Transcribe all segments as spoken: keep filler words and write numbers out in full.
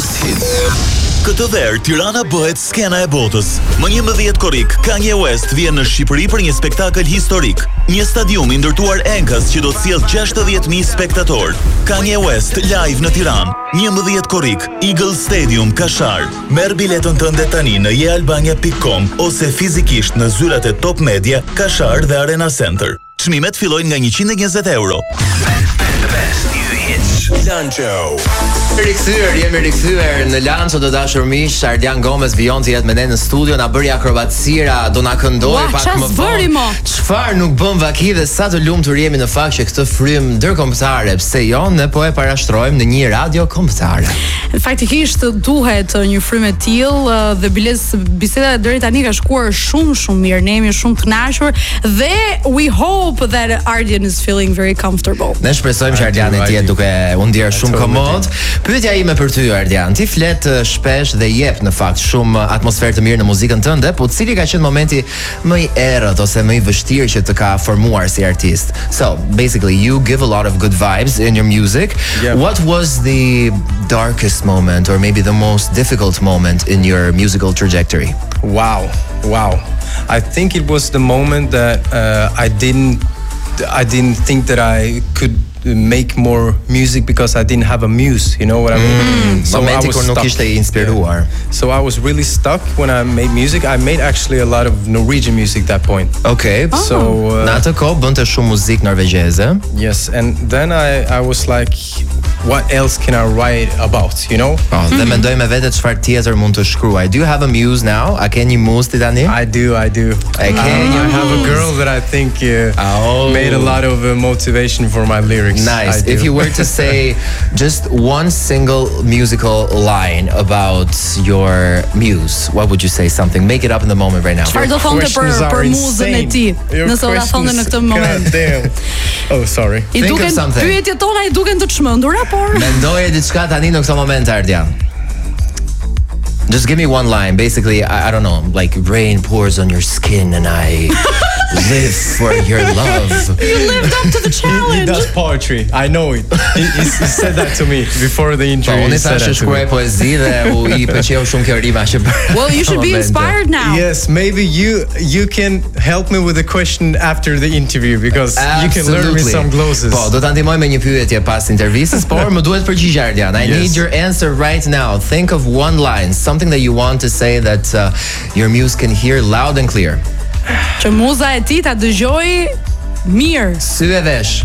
Greatest Hits. Këtë verë, Tirana bëhet skena e botës. Më njëmbëdhjetë korrik, Kanye West vjen në Shqipëri për një spektakël historik. Një stadium i ndërtuar Enkas që do të sjellë gjashtëdhjetë mijë spektatorë. Kanye West live në Tiranë. njëmbëdhjetë korrik, Eagle Stadium, Kashar. Merr biletën tënde tani në jealbania pikë com ose fizikisht në zyrat e Top Media, Kashar dhe Arena Center. Çmimet fillojnë nga njëqind e njëzet euro. Lancho. Rikthyer, jemi rikthyer në Lancho të dashur miq. Ardian Gomez vijon të jetë me ne në studio, na bëri akrobatësira, do na këndoi pak më vonë. Çfarë nuk bën vaki dhe sa të lumtur jemi në fakt që këtë frym ndërkombëtare, pse jo, ne po e parashtrojmë në një radio kombëtare. Faktikisht duhet një frym e tillë dhe biles biseda deri tani ka shkuar shumë shumë mirë. Ne jemi shumë të kënaqur dhe we hope that Ardian is feeling very comfortable. Ne shpresojmë që Ardian të jetë duke u ndier shumë komod. Pyetja ime për ty Ardian, ti flet shpesh dhe jep në fakt shumë atmosferë të mirë në muzikën tënde, po cili ka qenë momenti më i errët ose më i vështirë që të ka formuar si artist? So, basically you give a lot of good vibes in your music. Yeah. What was the darkest moment or maybe the most difficult moment in your musical trajectory? Wow, wow. I think it was the moment that uh, I didn't I didn't think that I could make more music because I didn't have a muse, you know what I mean? Mm, so I was stuck. Yeah. So I was really stuck when I made music. I made actually a lot of Norwegian music at that point. Okay. Oh. So uh, Në atë kohë bënte shumë muzikë norvegjeze. Yes, and then I I was like, what else can I write about, you know? Po, dhe mendoj me vete çfarë tjetër mund të shkruaj. Do you have a muse now? A ke një muse ti tani? I do, I do. E ke I have a girl that I think uh, oh. made a lot of uh, motivation for my lyrics. Nice. If you were to say just one single musical line about your muse, what would you say? Something. Make it up in the moment right now. Çfarë do thonte për për muzën e tij? Nëse ora thonte në këtë moment. God damn. Oh, sorry. I duken pyetjet tona i duken të çmendura, por mendoje diçka tani në këtë moment Ardian. Just give me one line. Basically, I, I don't know, like rain pours on your skin and I live for your love. You lived up to the challenge. He does poetry. I know it. He, he, he said that to me before the interview. Unë thashë shkruaj poezi dhe u i pëlqeu shumë kjo rima që bërë. Well, you should be inspired now. Yes, maybe you you can help me with a question after the interview because Absolutely. You can learn me some glosses. Po, do ta ndihmoj me një pyetje pas intervistës, por më duhet përgjigje Ardian. I Yes. need your answer right now. Think of one line, something that you want to say that uh, your muse can hear loud and clear. Që muza e tij ta dëgjoj mirë. Sy e vesh.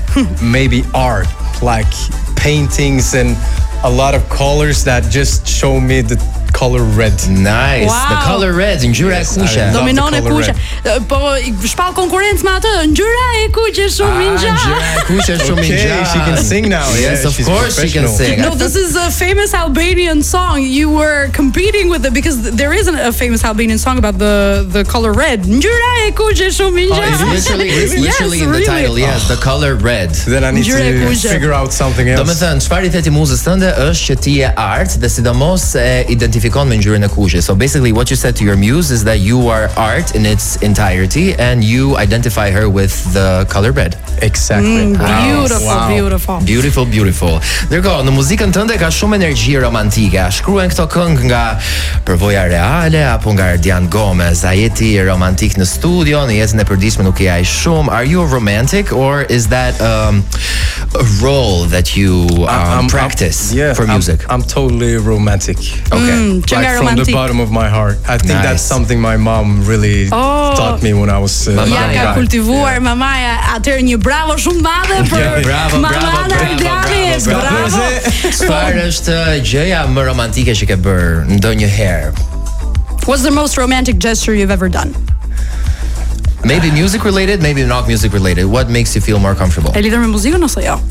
Maybe art, like paintings and a lot of colors that just show me the color red. Nice. Wow. The color red, ngjyra e Yes, kuqe. I love Dominon the e color kuqe. red. Po shpall konkurrencë me atë, ngjyra e kuqe shumë i Ah, ngjashme. ngjyra e kuqe shumë i Okay, ngjashme. she can sing now. Yes, Yeah, of she's course she can professional. sing. No, this is a famous Albanian song. You were competing with it because there isn't a famous Albanian song about the the color red. Ngjyra e kuqe shumë i It's ngjashme. literally, it's literally Yes, in the really. title. Yes, the color red. Then I need Ngjyra e to kuqe. figure out something else. Do me thënë, çfarë i theti muzës tënde është që ti je art dhe sidomos e identifikon me ngjyrën e kuqe. So basically what you said to your muse is that you are art in its entirety and you identify her with the color red. Exactly. Mm, beautiful, Wow. beautiful. Beautiful, beautiful. Ndërkohë, në muzikën tënde ka shumë energji romantike. A shkruan këto këngë nga përvoja reale apo nga Ardian Gomez? A jeti romantik në studio, në jetën e përditshme nuk je aq shumë? Are you romantic or is that um, a role that you um, practice I'm, yeah, for music? I'm, I'm totally romantic. Okay. Mm, që nga Like from the romantik. bottom of my heart. I think Nice. that's something my mom really Oh. taught me when I was uh, Mama Ja ka Yeah. kultivuar mamaja, atëherë një bravo shumë madhe për Yeah, bravo, mamana bravo, bravo, Ardianit. bravo, bravo. Bravo. Çfarë është gjëja më romantike që ke bërë ndonjëherë? What's the most romantic gesture you've ever done? Maybe music related, maybe not music related. What makes you feel more comfortable? E lidhur me muzikën ose jo?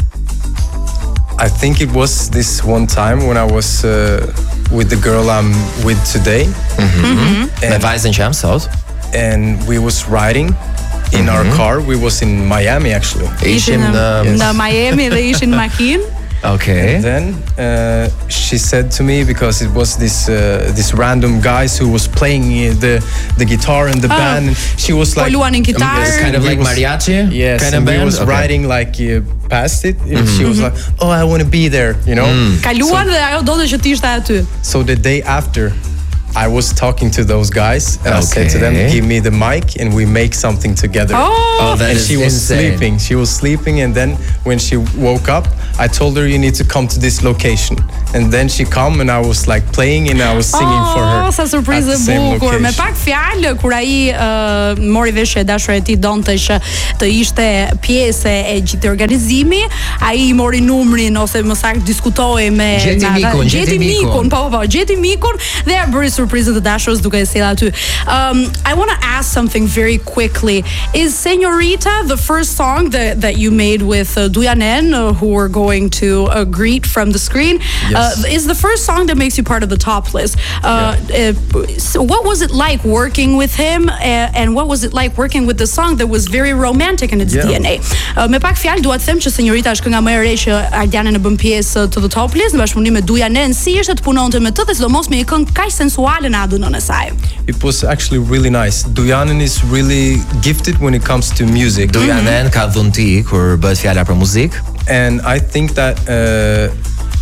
I think it was this one time when I was uh, with the girl I'm with today. Me vajzën që jam sot. And we was riding in our car. We was in Miami actually. Ishim Ishin në në Miami dhe ishin në makinë. Okay. And then uh, she said to me, because it was this uh, this random guys who was playing uh, the the guitar and the Oh. band, and she was like, Po luanin gitar. Yes, Kind of we like was- mariachi Yes, kind of and we band? was Okay. riding like uh, past it, and she was like, "Oh, I want to be there," you know. Kaluan dhe ajo donte që ti ishte aty. So the day after, I was talking to those guys, and I said to them, Okay. "Give me the mic, and we make something together." Oh, Oh, that and is she was insane. sleeping. She was sleeping, and then when she woke up, I told her, "You need to come to this location." And then she come, and I was like playing, and I was singing for her. Oh, sa at surprizë the e same bukur. Me location. pak fjalë kur ai uh, mori vesh e dashur e tij donte që të ishte pjesë e gjithë organizimi, ai i mori numrin ose më saktë diskutoi me Gjeti me ata- mikun, gjeti gjeti mikun. mikun, po po po, gjeti mikun dhe ja bëri surprizën të dashurës duke e sjellë aty. Um, I want to ask something very quickly. Is Señorita the first song that that you made with uh, Duyanen, uh, who we're going to uh, greet from the screen? Yes. Uh, is the first song that makes you part of the top list. Uh, uh, so what was it like working with him, uh, and what was it like working with the song that was very romantic in its Yeah. D N A? Uh, me pak fjalë dua të them që Señorita është kënga më e re që Ardiane në bën pjesë të The Top List në bashkëpunim me Duyanen. Si ishte të punonte me të dhe sidomos me një këngë kaq sensuale në A D N-n e saj? It was actually really nice. Duyanen is really gifted when it comes to music. Duyanen ka dhunti kur bëhet fjala për muzikë. And I think that uh,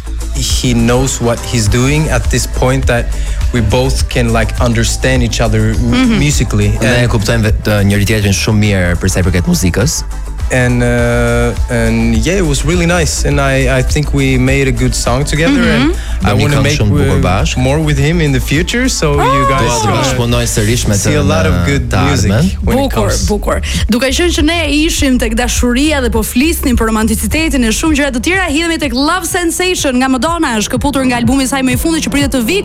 he knows what he's doing at this point, that we both can like understand each other m- musically. Ne e And, kuptojmë vetë njëri tjetrin shumë mirë për sa i përket muzikës. and uh, and yeah, it was really nice, and I I think we made a good song together, and I Bëni want to këngë make shumë bukur uh, bashkë. more with him in the future. So you Dua guys të uh, bashkëpunoj sërish me të see a lot of good të music ardhmen. when it Bukur, comes. bukur. Duke qenë që ne ishim tek dashuria dhe po flisnim për romanticitetin e shumë gjëra të tjera, hidhemi tek Love Sensation nga Madonna, është këputur nga albumi i saj më i fundit që pritet të vi